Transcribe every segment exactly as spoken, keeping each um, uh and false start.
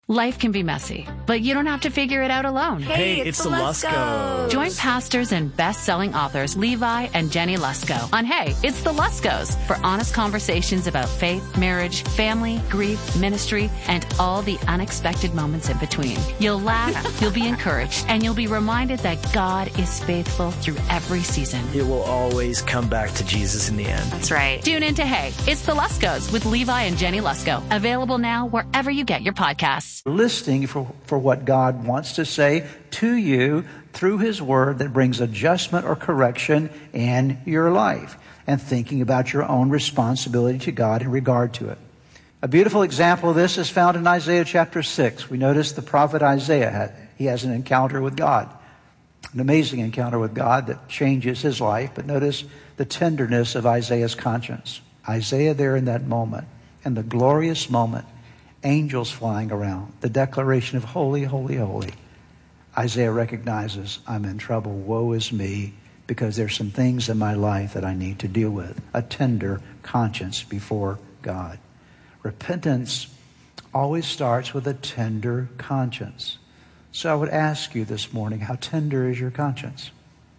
Life can be messy, but you don't have to figure it out alone. Hey, Hey, it's, it's the the Luskos. Join pastors and best-selling authors Levi and Jenny Lusko on Hey, It's the Luskos for honest conversations about faith, marriage, family, grief, ministry, and all the unexpected moments in between. You'll laugh, you'll be encouraged, and you'll be reminded that God is faithful through every season. It will always come back to Jesus in the end. That's right. Tune in to Hey, It's the Luskos with Levi and Jenny Lusko. Available now wherever you get your podcasts. Listening for, for what God wants to say to you through His Word that brings adjustment or correction in your life, and thinking about your own responsibility to God in regard to it. A beautiful example of this is found in Isaiah chapter six. We notice the prophet Isaiah, had, he has an encounter with God, an amazing encounter with God that changes his life. But notice the tenderness of Isaiah's conscience. Isaiah there in that moment, and the glorious moment, angels flying around, the declaration of holy, holy, holy. Isaiah recognizes, I'm in trouble, woe is me, because there's some things in my life that I need to deal with. A tender conscience before God. Repentance always starts with a tender conscience. So I would ask you this morning, how tender is your conscience?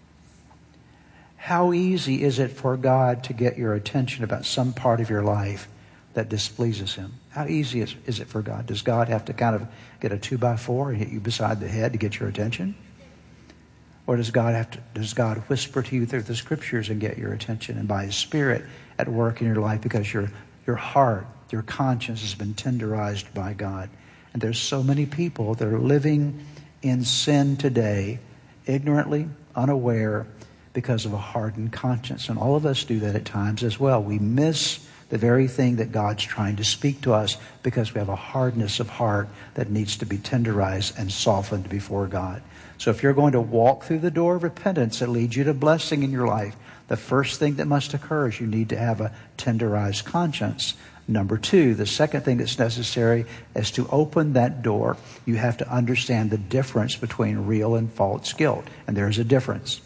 How easy is it for God to get your attention about some part of your life that displeases Him? How easy is, is it for God? Does God have to kind of get a two by four and hit you beside the head to get your attention? Or does God have to, does God whisper to you through the Scriptures and get your attention, and by His Spirit at work in your life, because your your heart, your conscience has been tenderized by God? And there's so many people that are living in sin today, ignorantly, unaware, because of a hardened conscience. And all of us do that at times as well. We miss the very thing that God's trying to speak to us because we have a hardness of heart that needs to be tenderized and softened before God. So if you're going to walk through the door of repentance that leads you to blessing in your life, the first thing that must occur is you need to have a tenderized conscience. Number two, the second thing that's necessary is to open that door. You have to understand the difference between real and false guilt. And there's a difference.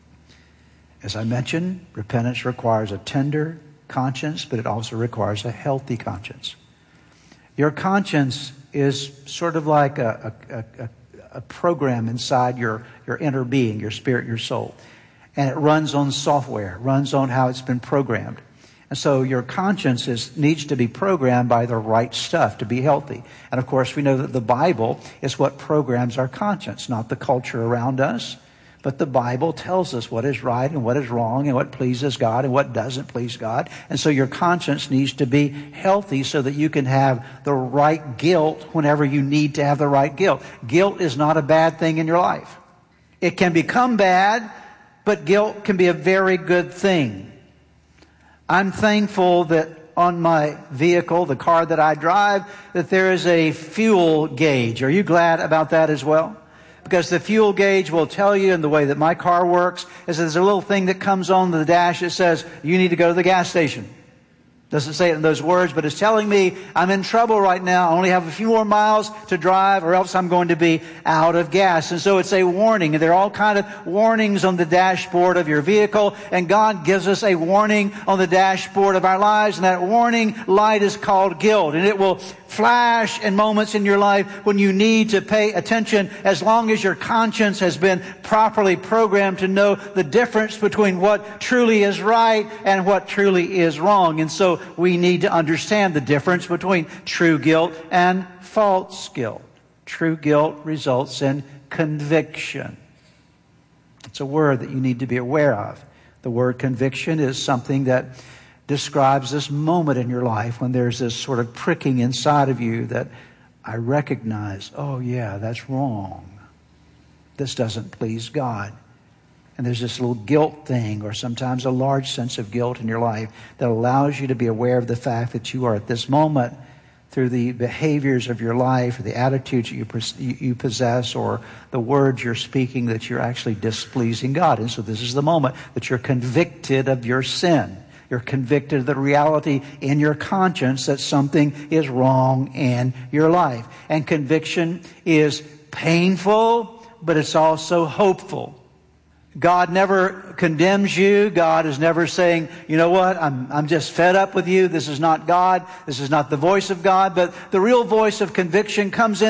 As I mentioned, repentance requires a tender conscience, but it also requires a healthy conscience. Your conscience is sort of like a, a, a, a program inside your, your inner being, your spirit, your soul. And it runs on software, runs on how it's been programmed. And so your conscience is, needs to be programmed by the right stuff to be healthy. And of course, we know that the Bible is what programs our conscience, not the culture around us. But the Bible tells us what is right and what is wrong and what pleases God and what doesn't please God. And so your conscience needs to be healthy so that you can have the right guilt whenever you need to have the right guilt. Guilt is not a bad thing in your life. It can become bad, but guilt can be a very good thing. I'm thankful that on my vehicle, the car that I drive, that there is a fuel gauge. Are you glad about that as well? Because the fuel gauge will tell you, in the way that my car works, is that there's a little thing that comes on the dash that says, you need to go to the gas station. Doesn't say it in those words, but it's telling me I'm in trouble right now. I only have a few more miles to drive, or else I'm going to be out of gas. And so it's a warning. And there are all kind of warnings on the dashboard of your vehicle. And God gives us a warning on the dashboard of our lives. And that warning light is called guilt. And it will flash in moments in your life when you need to pay attention, as long as your conscience has been properly programmed to know the difference between what truly is right and what truly is wrong. And so we need to understand the difference between true guilt and false guilt. True guilt results in conviction. It's a word that you need to be aware of. The word conviction is something that describes this moment in your life when there's this sort of pricking inside of you that I recognize, oh yeah, that's wrong. This doesn't please God. And there's this little guilt thing, or sometimes a large sense of guilt in your life, that allows you to be aware of the fact that you are at this moment, through the behaviors of your life, or the attitudes that you, you possess, or the words you're speaking, that you're actually displeasing God. And so this is the moment that you're convicted of your sin. You're convicted of the reality in your conscience that something is wrong in your life. And conviction is painful, but it's also hopeful. God never condemns you. God is never saying, you know what, I'm, I'm just fed up with you. This is not God. This is not the voice of God. But the real voice of conviction comes in